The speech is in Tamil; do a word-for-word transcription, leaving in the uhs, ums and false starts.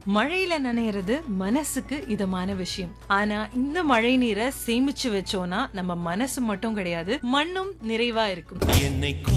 மழையில நனையிறது மனசுக்கு இதமான விஷயம். ஆனா இந்த மழை நீரை சேமிச்சு வச்சோம்னா நம்ம மனசு மட்டும் கிடையாது, மண்ணும் நிறைவா இருக்கும். என்னை